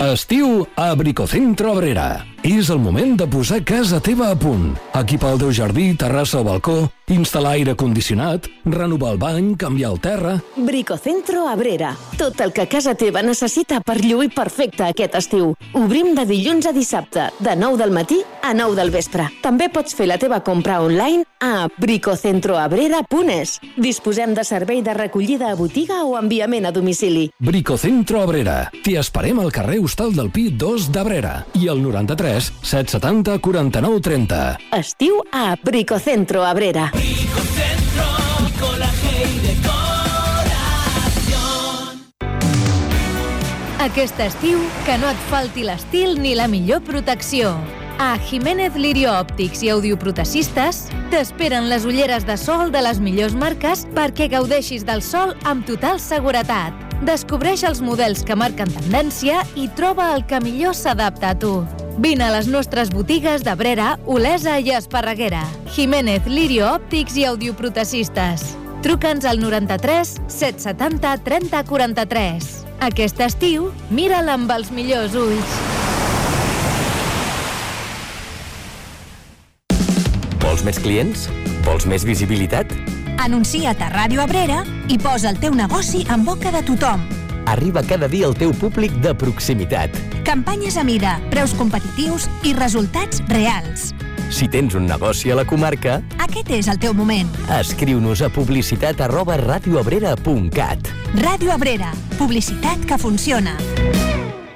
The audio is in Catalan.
Estiu a Bricocentro Abrera. És el moment de posar casa teva a punt. Equipar el teu jardí, terrassa o balcó, instal·lar aire condicionat, renovar el bany, canviar el terra... Bricocentro Abrera. Tot el que casa teva necessita per lluir perfecte aquest estiu. Obrim de dilluns a dissabte, de 9 del matí a 9 del vespre. També pots fer la teva compra online a bricocentroabrera.es. Disposem de servei de recollida a botiga o enviament a domicili. Bricocentro Abrera. T'hi esperem al carrer Hostal del Pi 2 d'Abrera i al 93 770 49 30. Estiu a Bricocentro Abrera. Bricocentro, colaje y decoración. Aquest estiu, que no et falti l'estil ni la millor protecció. A Jiménez Lirio Òptics i Audioprotecistes t'esperen les ulleres de sol de les millors marques perquè gaudeixis del sol amb total seguretat. Descobreix els models que marquen tendència i troba el que millor s'adapta a tu. Vine a les nostres botigues d'Abrera, Olesa i Esparreguera. Jiménez Lirio Òptics i Audioprotecistes. Truca'ns al 93 770 30 43. Aquest estiu, mira'l amb els millors ulls. Vols més clients? Vols més visibilitat? Anuncia't a Ràdio Abrera i posa el teu negoci en boca de tothom. Arriba cada dia al teu públic de proximitat. Campanyes a mida, preus competitius i resultats reals. Si tens un negoci a la comarca, aquest és el teu moment. Escriu-nos a publicitat@radioabrera.cat. Ràdio Abrera, publicitat que funciona.